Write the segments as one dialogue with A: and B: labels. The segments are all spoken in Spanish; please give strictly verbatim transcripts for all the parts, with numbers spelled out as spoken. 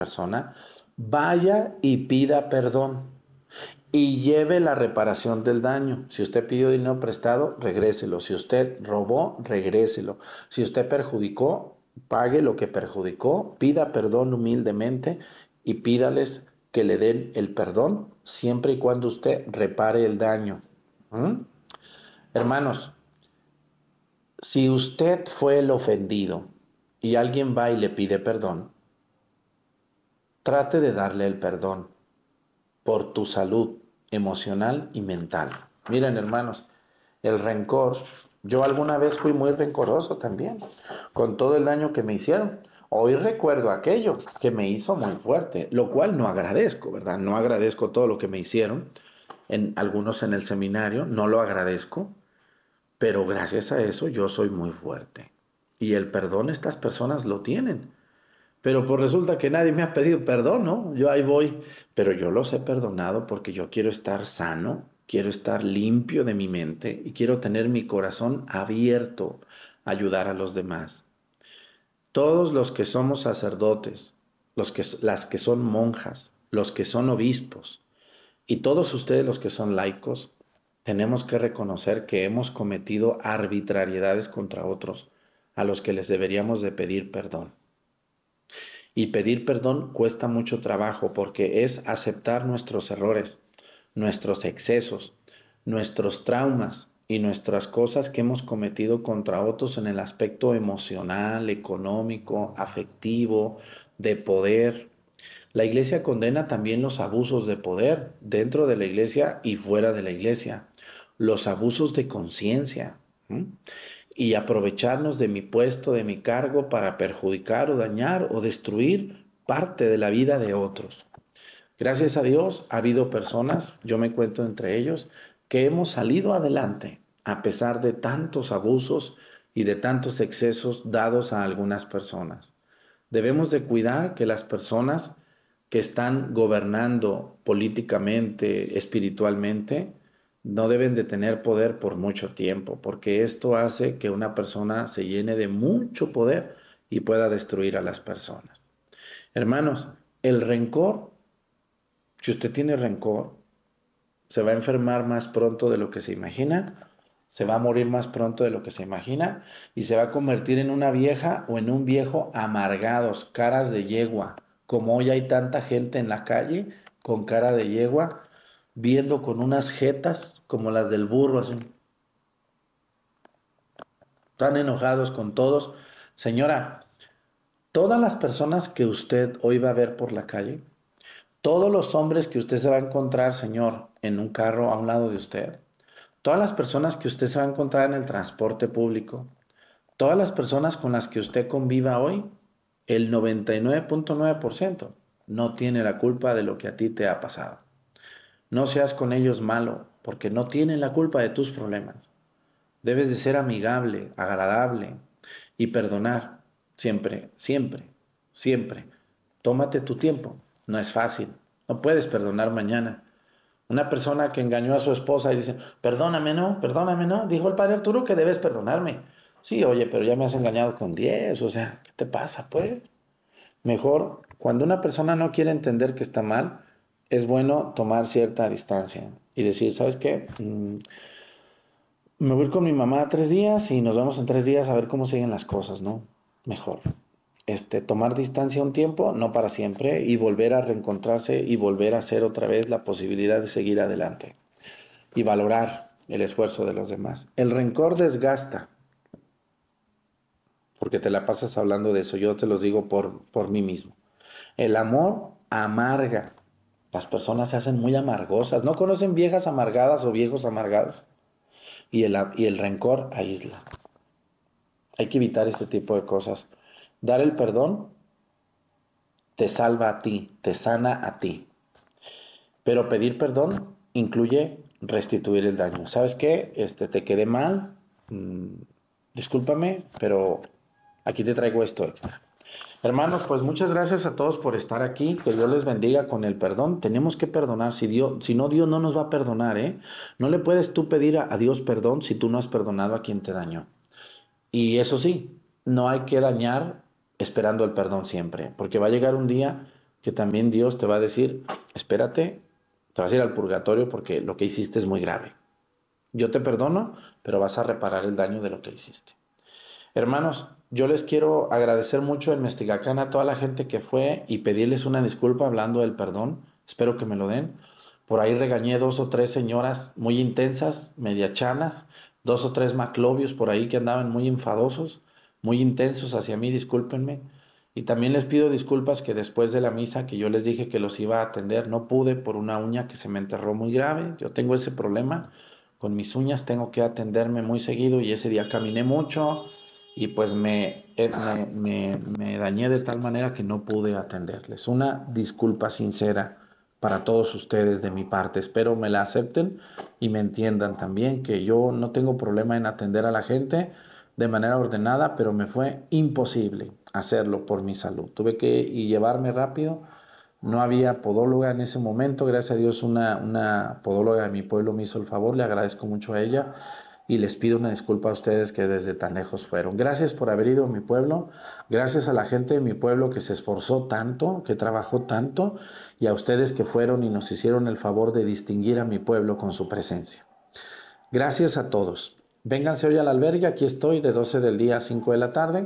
A: persona, vaya y pida perdón y lleve la reparación del daño. Si usted pidió dinero prestado, regréselo. Si usted robó, regréselo. Si usted perjudicó, pague lo que perjudicó, pida perdón humildemente y pídales que le den el perdón siempre y cuando usted repare el daño. ¿Mm? Hermanos, si usted fue el ofendido y alguien va y le pide perdón, trate de darle el perdón por tu salud emocional y mental. Miren, hermanos, el rencor, yo alguna vez fui muy rencoroso también, con todo el daño que me hicieron. Hoy recuerdo aquello que me hizo muy fuerte, lo cual no agradezco, ¿verdad? No agradezco todo lo que me hicieron, en algunos en el seminario, no lo agradezco, pero gracias a eso yo soy muy fuerte. Y el perdón estas personas lo tienen. Pero pues resulta que nadie me ha pedido perdón, ¿no? Yo ahí voy, pero yo los he perdonado porque yo quiero estar sano, quiero estar limpio de mi mente y quiero tener mi corazón abierto a ayudar a los demás. Todos los que somos sacerdotes, los que, las que son monjas, los que son obispos y todos ustedes los que son laicos, tenemos que reconocer que hemos cometido arbitrariedades contra otros a los que les deberíamos de pedir perdón. Y pedir perdón cuesta mucho trabajo porque es aceptar nuestros errores, nuestros excesos, nuestros traumas y nuestras cosas que hemos cometido contra otros en el aspecto emocional, económico, afectivo, de poder. La iglesia condena también los abusos de poder dentro de la iglesia y fuera de la iglesia, los abusos de conciencia. ¿Mm? Y aprovecharnos de mi puesto, de mi cargo para perjudicar o dañar o destruir parte de la vida de otros. Gracias a Dios ha habido personas, yo me cuento entre ellos, que hemos salido adelante a pesar de tantos abusos y de tantos excesos dados a algunas personas. Debemos de cuidar que las personas que están gobernando políticamente, espiritualmente, no deben de tener poder por mucho tiempo, porque esto hace que una persona se llene de mucho poder y pueda destruir a las personas. Hermanos, el rencor, si usted tiene rencor, se va a enfermar más pronto de lo que se imagina, se va a morir más pronto de lo que se imagina y se va a convertir en una vieja o en un viejo amargados, caras de yegua, como hoy hay tanta gente en la calle con cara de yegua, viendo con unas jetas como las del burro, así, tan enojados con todos. Señora, todas las personas que usted hoy va a ver por la calle, todos los hombres que usted se va a encontrar, señor, en un carro a un lado de usted, todas las personas que usted se va a encontrar en el transporte público, todas las personas con las que usted conviva hoy, el noventa y nueve punto nueve por ciento no tiene la culpa de lo que a ti te ha pasado. No seas con ellos malo, porque no tienen la culpa de tus problemas. Debes de ser amigable, agradable y perdonar. Siempre, siempre, siempre. Tómate tu tiempo. No es fácil. No puedes perdonar mañana. Una persona que engañó a su esposa y dice, perdóname, no, perdóname, no. Dijo el padre Arturo que debes perdonarme. Sí, oye, pero ya me has engañado con diez. O sea, ¿qué te pasa, pues? Mejor, cuando una persona no quiere entender que está mal, es bueno tomar cierta distancia y decir, ¿sabes qué? Mm, me voy a ir con mi mamá tres días y nos vemos en tres días a ver cómo siguen las cosas, ¿no? Mejor. Este, tomar distancia un tiempo, no para siempre, y volver a reencontrarse y volver a hacer otra vez la posibilidad de seguir adelante y valorar el esfuerzo de los demás. El rencor desgasta, porque te la pasas hablando de eso, yo te los digo por, por mí mismo. El amor amarga. Las personas se hacen muy amargosas. ¿No conocen viejas amargadas o viejos amargados? Y el, y el rencor aísla. Hay que evitar este tipo de cosas. Dar el perdón te salva a ti, te sana a ti. Pero pedir perdón incluye restituir el daño. ¿Sabes qué? Este, te quedé mal. Mm, discúlpame, pero aquí te traigo esto extra. Hermanos, pues muchas gracias a todos por estar aquí. Que Dios les bendiga con el perdón. Tenemos que perdonar. Si Dios, si no, Dios no nos va a perdonar, ¿eh? No le puedes tú pedir a, a Dios perdón si tú no has perdonado a quien te dañó. Y eso sí, no hay que dañar esperando el perdón siempre, porque va a llegar un día que también Dios te va a decir, espérate, te vas a ir al purgatorio porque lo que hiciste es muy grave. Yo te perdono, pero vas a reparar el daño de lo que hiciste. Hermanos, yo les quiero agradecer mucho en Mestigacán a toda la gente que fue y pedirles una disculpa hablando del perdón. Espero que me lo den. Por ahí regañé dos o tres señoras muy intensas, mediachanas, dos o tres maclovios por ahí que andaban muy enfadosos, muy intensos hacia mí, discúlpenme. Y también les pido disculpas que después de la misa que yo les dije que los iba a atender, no pude por una uña que se me enterró muy grave. Yo tengo ese problema con mis uñas, tengo que atenderme muy seguido y ese día caminé mucho y pues me, eh, me, me, me dañé de tal manera que no pude atenderles. Una disculpa sincera para todos ustedes de mi parte. Espero me la acepten y me entiendan también que yo no tengo problema en atender a la gente de manera ordenada, pero me fue imposible hacerlo por mi salud. Tuve que llevarme rápido. No había podóloga en ese momento. Gracias a Dios una, una podóloga de mi pueblo me hizo el favor. Le agradezco mucho a ella y les pido una disculpa a ustedes que desde tan lejos fueron. Gracias por haber ido a mi pueblo, gracias a la gente de mi pueblo que se esforzó tanto, que trabajó tanto, y a ustedes que fueron y nos hicieron el favor de distinguir a mi pueblo con su presencia. Gracias a todos. Vénganse hoy al albergue, aquí estoy de doce del día a cinco de la tarde,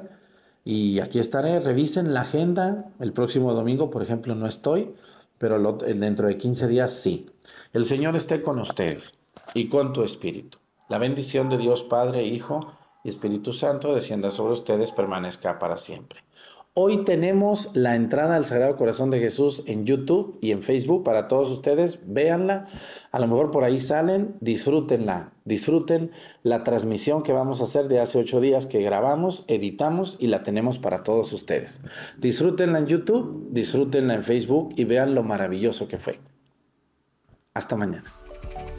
A: y aquí estaré. Revisen la agenda, el próximo domingo, por ejemplo, no estoy, pero lo, dentro de quince días sí. El Señor esté con ustedes y con tu espíritu. La bendición de Dios Padre, Hijo y Espíritu Santo descienda sobre ustedes, permanezca para siempre. Hoy tenemos la entrada al Sagrado Corazón de Jesús en YouTube y en Facebook para todos ustedes. Véanla, a lo mejor por ahí salen, disfrútenla, disfruten la transmisión que vamos a hacer de hace ocho días que grabamos, editamos y la tenemos para todos ustedes. Disfrútenla en YouTube, disfrútenla en Facebook y vean lo maravilloso que fue. Hasta mañana.